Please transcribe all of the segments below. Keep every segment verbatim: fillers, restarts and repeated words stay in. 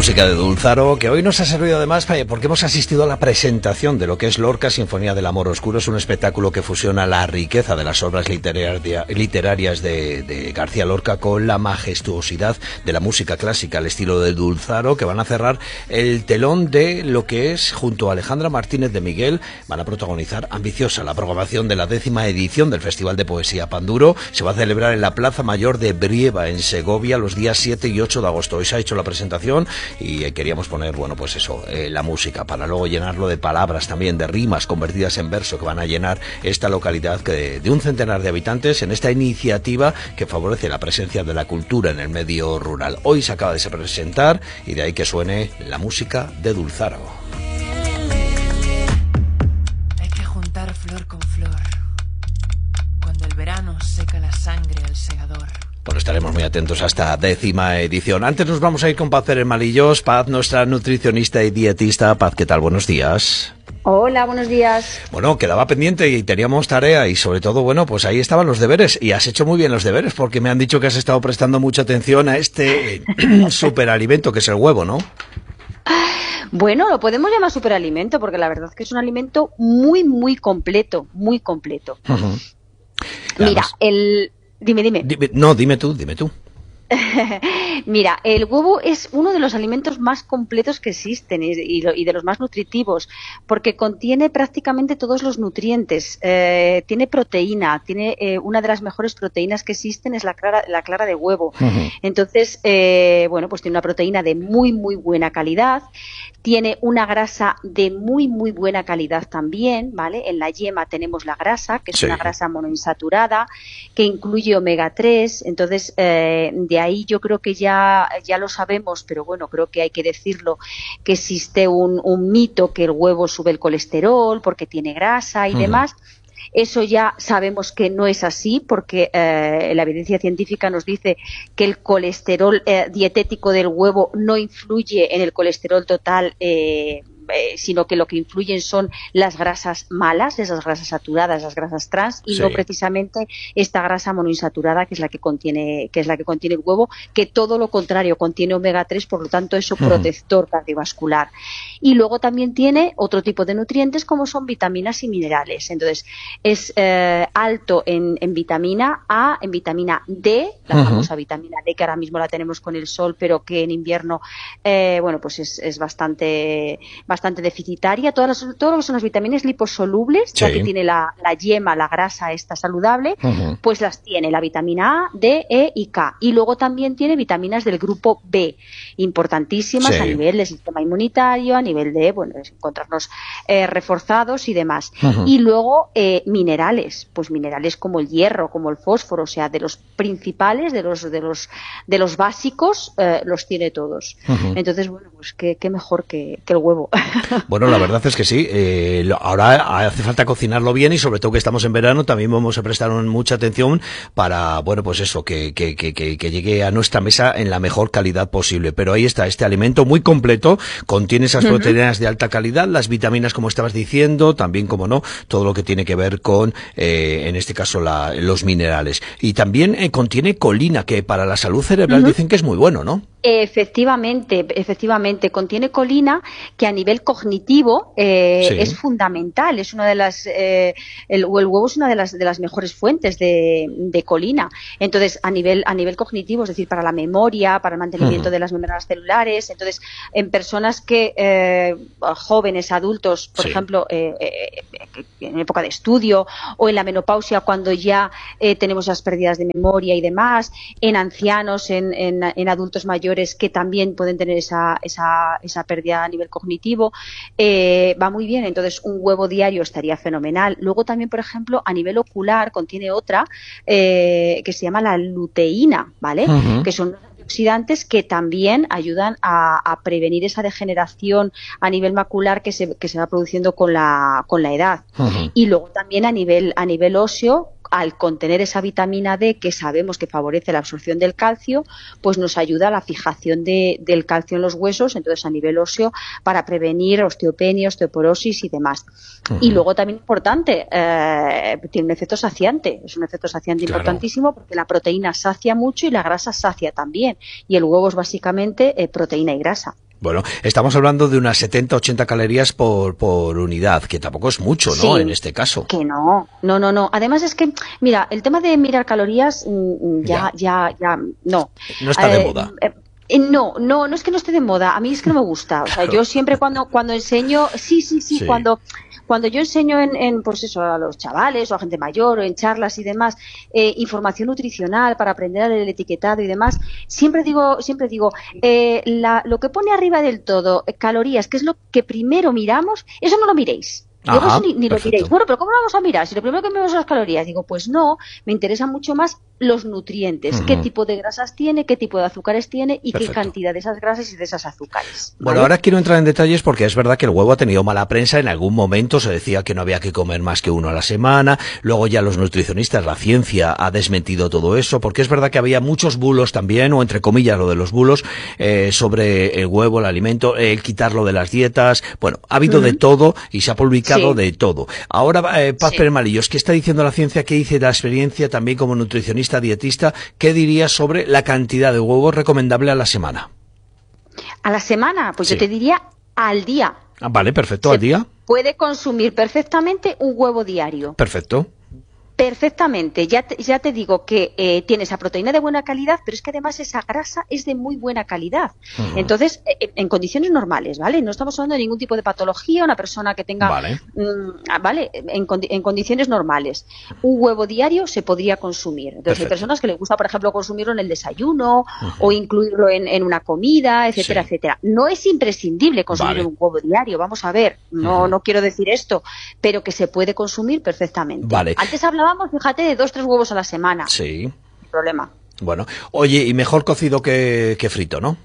música de Dulzaro, que hoy nos ha servido además porque hemos asistido a la presentación de lo que es Lorca, Sinfonía del Amor Oscuro. Es un espectáculo que fusiona la riqueza de las obras literarias de, de García Lorca con la majestuosidad de la música clásica al estilo de Dulzaro, que van a cerrar el telón de lo que es, junto a Alejandra Martínez de Miguel, van a protagonizar Ambiciosa. La programación de la décima edición del Festival de Poesía Panduro se va a celebrar en la Plaza Mayor de Brieva, en Segovia, los días siete y ocho de agosto. Hoy se ha hecho la presentación y eh, queríamos poner, bueno, pues eso, eh, la música, para luego llenarlo de palabras también, de rimas convertidas en verso, que van a llenar esta localidad que de, de un centenar de habitantes en esta iniciativa que favorece la presencia de la cultura en el medio rural. Hoy se acaba de presentar y de ahí que suene la música de Dulzaro. Hay que juntar flor con flor, cuando el verano seca la sangre al segador. Bueno, estaremos muy atentos a esta décima edición. Antes nos vamos a ir con Paz Pérez Malillos. Paz, nuestra nutricionista y dietista. Paz, ¿qué tal? Buenos días. Hola, buenos días. Bueno, quedaba pendiente y teníamos tarea y sobre todo, bueno, pues ahí estaban los deberes y has hecho muy bien los deberes porque me han dicho que has estado prestando mucha atención a este superalimento que es el huevo, ¿no? Bueno, lo podemos llamar superalimento porque la verdad es que es un alimento muy, muy completo, muy completo. Uh-huh. Mira, el... Dime, dime. dime. No, dime tú, dime tú. Mira, el huevo es uno de los alimentos más completos que existen y, y, y de los más nutritivos, porque contiene prácticamente todos los nutrientes. Eh, tiene proteína, tiene eh, una de las mejores proteínas que existen es la clara, la clara de huevo. Uh-huh. Entonces, eh, bueno, pues tiene una proteína de muy, muy buena calidad. Tiene una grasa de muy, muy buena calidad también, ¿vale? En la yema tenemos la grasa, que es sí. una grasa monoinsaturada, que incluye omega tres. Entonces, eh, de ahí yo creo que ya, ya lo sabemos, pero bueno, creo que hay que decirlo, que existe un, un mito que el huevo sube el colesterol porque tiene grasa y uh-huh. demás. Eso ya sabemos que no es así porque eh, la evidencia científica nos dice que el colesterol eh, dietético del huevo no influye en el colesterol total, eh, eh, sino que lo que influyen son las grasas malas, esas grasas saturadas, las grasas trans, y sí. no precisamente esta grasa monoinsaturada que es la que contiene, que es la que contiene el huevo, que todo lo contrario, contiene omega tres, por lo tanto es un uh-huh. protector cardiovascular. Y luego también tiene otro tipo de nutrientes como son vitaminas y minerales. Entonces, es eh, alto en, en vitamina A, en vitamina D, la uh-huh. famosa vitamina D que ahora mismo la tenemos con el sol, pero que en invierno, eh, bueno, pues es, es bastante, bastante deficitaria. Todas las, todo lo que son las vitaminas liposolubles, sí. ya que tiene la, la yema, la grasa esta saludable, uh-huh. pues las tiene la vitamina A, D, E y K. Y luego también tiene vitaminas del grupo B, importantísimas sí. a nivel del sistema inmunitario, a nivel de, bueno, encontrarnos eh, reforzados y demás. Uh-huh. Y luego eh, minerales, pues minerales como el hierro, como el fósforo, o sea, de los principales, de los de los de los básicos, eh, los tiene todos. Uh-huh. Entonces, bueno, pues qué, qué mejor que, que el huevo. Bueno, la verdad es que sí. Eh, ahora hace falta cocinarlo bien y sobre todo que estamos en verano también vamos a prestar mucha atención para, bueno, pues eso, que, que, que, que, que llegue a nuestra mesa en la mejor calidad posible. Pero ahí está, este alimento muy completo, contiene esas uh-huh. proteínas de alta calidad, las vitaminas como estabas diciendo, también como no, todo lo que tiene que ver con, eh, en este caso, la, los minerales. Y también eh, contiene colina, que para la salud cerebral uh-huh. dicen que es muy bueno, ¿no? Efectivamente, efectivamente, contiene colina que a nivel cognitivo eh, sí. es fundamental, es una de las, eh, el, el huevo es una de las de las mejores fuentes de, de colina. Entonces, a nivel a nivel cognitivo, es decir, para la memoria, para el mantenimiento uh-huh. de las membranas celulares. Entonces, en personas que eh, jóvenes, adultos, por sí. ejemplo, eh, eh, en época de estudio o en la menopausia, cuando ya eh, tenemos las pérdidas de memoria y demás, en ancianos, en, en, en adultos mayores que también pueden tener esa, esa, esa pérdida a nivel cognitivo, eh, va muy bien. Entonces, un huevo diario estaría fenomenal. Luego también, por ejemplo, a nivel ocular contiene otra eh, que se llama la luteína, ¿vale? Uh-huh. Que son oxidantes que también ayudan a, a prevenir esa degeneración a nivel macular que se, que se va produciendo con la, con la edad. Uh-huh. Y luego también a nivel, a nivel óseo, al contener esa vitamina D que sabemos que favorece la absorción del calcio, pues nos ayuda a la fijación de, del calcio en los huesos, entonces a nivel óseo, para prevenir osteopenia, osteoporosis y demás. Uh-huh. Y luego también importante, eh, tiene un efecto saciante, es un efecto saciante claro. importantísimo porque la proteína sacia mucho y la grasa sacia también, y el huevo es básicamente eh, proteína y grasa. Bueno, estamos hablando de unas setenta, ochenta calorías por, por unidad, que tampoco es mucho, ¿no? Sí, En este caso. que no, no, no, no. Además es que, mira, el tema de mirar calorías, mm, ya, ya, ya, ya no. No está de Eh, moda. eh, Eh, no, no, no es que no esté de moda, a mí es que no me gusta. O sea, Claro. yo siempre cuando, cuando enseño, sí, sí, sí, Sí. cuando, cuando yo enseño en, en, pues eso, a los chavales o a gente mayor o en charlas y demás, eh, información nutricional para aprender a leer el etiquetado y demás, siempre digo, siempre digo, eh, la, lo que pone arriba del todo, eh, calorías, que es lo que primero miramos, eso no lo miréis. Luego Ajá, eso ni, ni lo perfecto. miréis. Bueno, pero ¿cómo lo vamos a mirar? Si lo primero que miramos son las calorías. Digo, pues no, me interesan mucho más los nutrientes. Ujú. Qué tipo de grasas tiene, qué tipo de azúcares tiene y Perfecto. qué cantidad de esas grasas y de esas azúcares. Bueno, ¿vale? ahora quiero entrar en detalles porque es verdad que el huevo ha tenido mala prensa. En algún momento se decía que no había que comer más que uno a la semana. Luego ya los nutricionistas, la ciencia ha desmentido todo eso, porque es verdad que había muchos bulos también, o entre comillas lo de los bulos, eh, sobre el huevo, el alimento, el quitarlo de las dietas. Bueno, ha habido de todo y se ha publicado Sí. de todo. Ahora, eh, Paz Sí. Pérez Malillos, ¿qué está diciendo la ciencia? ¿Qué dice la experiencia también como nutricionista, dietista? ¿Qué dirías sobre la cantidad de huevos recomendable a la semana? A la semana, pues Sí. yo te diría al día. Ah, vale, perfecto, Se al día. Puede consumir perfectamente un huevo diario. Perfecto. Perfectamente. Ya te, ya te digo que eh, tiene esa proteína de buena calidad, pero es que además esa grasa es de muy buena calidad. Ujú. Entonces, eh, en condiciones normales, ¿vale? No estamos hablando de ningún tipo de patología, una persona que tenga... Vale. mm, ¿vale? En, condi- en condiciones normales. Un huevo diario se podría consumir. Entonces, Perfecto. hay personas que les gusta, por ejemplo, consumirlo en el desayuno o incluirlo en, en una comida, etcétera, Sí. etcétera. No es imprescindible consumir Vale. un huevo diario, vamos a ver. No, Ujú. no quiero decir esto, pero que se puede consumir perfectamente. Vale. Antes hablábamos, fíjate, de dos, tres huevos a la semana. Sí. Sin problema. Bueno, oye, y mejor cocido que, que frito, ¿no?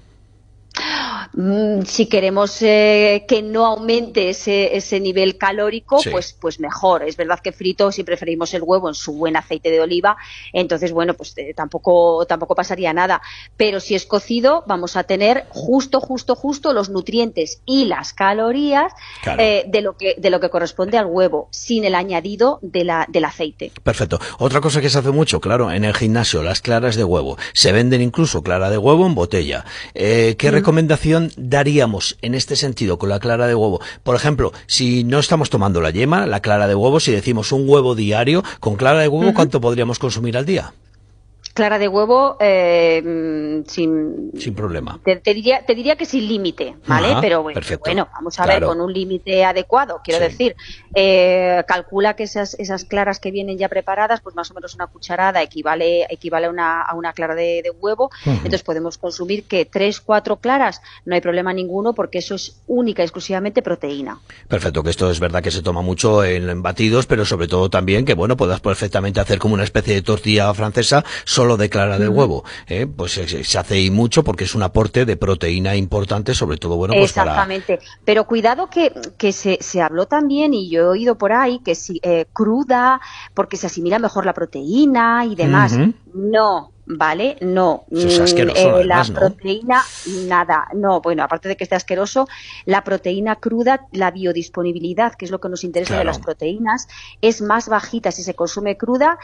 Mm, si queremos eh, que no aumente ese, ese nivel calórico, Sí. pues, pues mejor. Es verdad que frito, si preferimos el huevo en su buen aceite de oliva, entonces, bueno, pues eh, tampoco, tampoco pasaría nada. Pero si es cocido, vamos a tener justo, justo, justo los nutrientes y las calorías Claro. eh, de lo que, de lo que corresponde al huevo, sin el añadido de la, del aceite. Perfecto. Otra cosa que se hace mucho, claro, en el gimnasio, las claras de huevo. Se venden incluso clara de huevo en botella. Eh, ¿Qué recomendación daríamos en este sentido con la clara de huevo? Por ejemplo, si no estamos tomando la yema, la clara de huevo, si decimos un huevo diario, con clara de huevo, ¿cuánto podríamos consumir al día? Clara de huevo, eh, mm, sin, Sin problema. Te, te diría, te diría que sin límite, ¿vale? Ajá, pero bueno, perfecto. bueno, vamos a Claro. ver, con un límite adecuado, quiero Sí. decir, eh, calcula que esas, esas claras que vienen ya preparadas, pues más o menos una cucharada equivale, equivale a una, a una clara de, de huevo, Ujú. entonces podemos consumir que tres, cuatro claras, no hay problema ninguno porque eso es única y exclusivamente proteína. Perfecto, que esto es verdad que se toma mucho en, en batidos, pero sobre todo también que, bueno, puedas perfectamente hacer como una especie de tortilla francesa solo de clara de huevo. ¿eh? Pues se, se hace y mucho porque es un aporte de proteína importante, sobre todo, bueno, pues para... Exactamente, pero cuidado que, que se, se habló también, y yo he oído por ahí, que si eh, cruda, porque se asimila mejor la proteína y demás. Ujú. No, ¿vale? No. Eso es Mm, asqueroso, eh, además, la ¿no? proteína, nada. No, bueno, aparte de que esté asqueroso, la proteína cruda, la biodisponibilidad, que es lo que nos interesa Claro. de las proteínas, es más bajita si se consume cruda.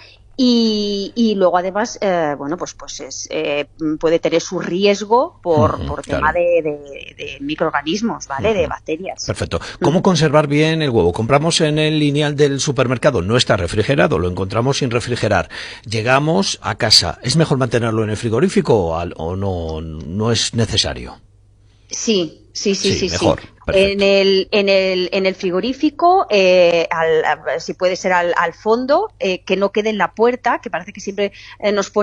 Y, y luego además, eh, bueno, pues pues es, eh, puede tener su riesgo por, Ujú, por claro. tema de, de, de microorganismos, ¿vale? De Ujú. bacterias. Perfecto. ¿Cómo conservar bien el huevo? Compramos en el lineal del supermercado, no está refrigerado, lo encontramos sin refrigerar. Llegamos a casa, ¿es mejor mantenerlo en el frigorífico o, al- o no, no es necesario? Sí, sí, sí, Sí, sí, mejor, sí. perfecto. En el, en el, en el frigorífico, eh, al- a- si puede ser al, al fondo, eh, que no quede en la puerta, que parece que siempre eh, nos pone